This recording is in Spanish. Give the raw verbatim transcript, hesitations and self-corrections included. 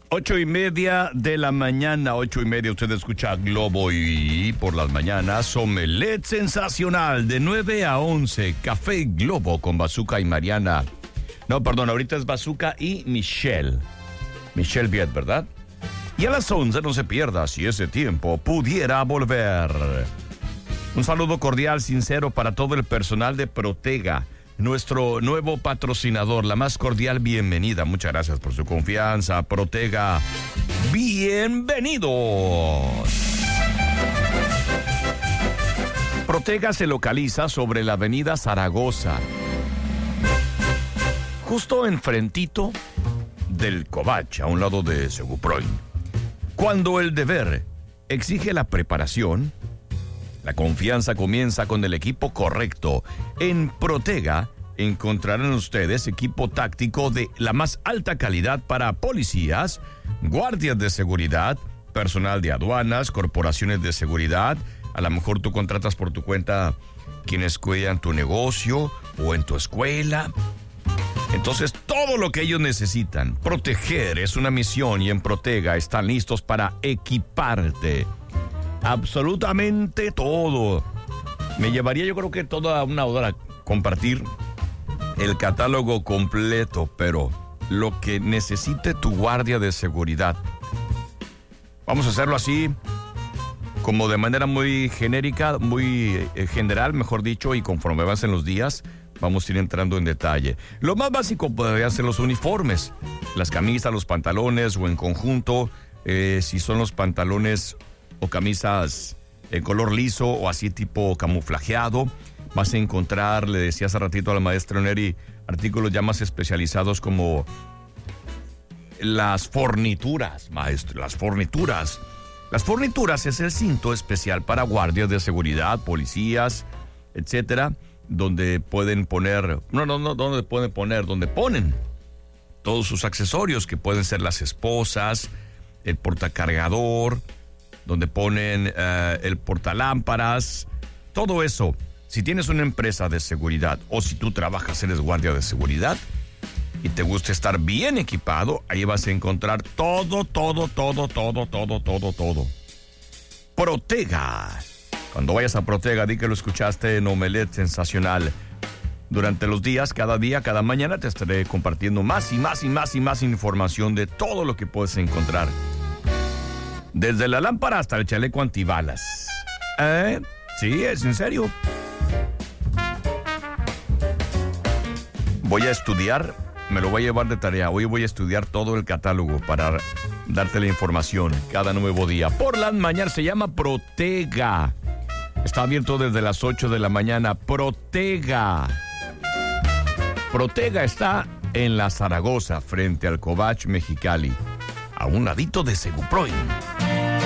Ocho y media de la mañana, ocho y media, usted escucha Globo y por las mañanas, Omelette Sensacional, de nueve a once, Café Globo con Bazooka y Mariana. No, perdón, ahorita es Bazooka y Michelle. Michelle Viet, ¿verdad? Y a las once no se pierda si ese tiempo pudiera volver. Un saludo cordial, sincero para todo el personal de Protega, nuestro nuevo patrocinador. La más cordial bienvenida. Muchas gracias por su confianza, Protega. Bienvenidos. Protega se localiza sobre la avenida Zaragoza, justo enfrentito del Covach, a un lado de Seguproin. Cuando el deber exige la preparación, la confianza comienza con el equipo correcto. En Protega encontrarán ustedes equipo táctico de la más alta calidad para policías, guardias de seguridad, personal de aduanas, corporaciones de seguridad. A lo mejor tú contratas por tu cuenta quienes cuidan tu negocio o en tu escuela. Entonces, todo lo que ellos necesitan proteger es una misión, y en Protega están listos para equiparte. Absolutamente todo. Me llevaría, yo creo que toda una hora compartir el catálogo completo, pero lo que necesite tu guardia de seguridad. Vamos a hacerlo así, como de manera muy genérica, muy eh, general, mejor dicho, y conforme avancen los días, vamos a ir entrando en detalle. Lo más básico podría ser los uniformes, las camisas, los pantalones o en conjunto, eh, si son los pantalones o camisas en color liso o así tipo camuflajeado. Vas a encontrar, le decía hace ratito a la maestra Neri, artículos ya más especializados como las fornituras, maestro, las fornituras. Las fornituras es el cinto especial para guardias de seguridad, policías, etcétera, donde pueden poner, no, no, no, donde pueden poner, donde ponen todos sus accesorios, que pueden ser las esposas, el portacargador, donde ponen uh, el portalámparas, todo eso. Si tienes una empresa de seguridad o si tú trabajas, eres guardia de seguridad y te gusta estar bien equipado, ahí vas a encontrar todo, todo, todo, todo, todo, todo, todo. Protega. Cuando vayas a Protega, di que lo escuchaste en Omelette Sensacional. Durante los días, cada día, cada mañana, te estaré compartiendo más y más y más y más información de todo lo que puedes encontrar. Desde la lámpara hasta el chaleco antibalas. ¿Eh? Sí, es en serio. Voy a estudiar, me lo voy a llevar de tarea. Hoy voy a estudiar todo el catálogo para darte la información cada nuevo día. Por las mañanas se llama Protega. Está abierto desde las ocho de la mañana. Protega. Protega está en la Zaragoza, frente al Covach Mexicali, a un ladito de Seguproin.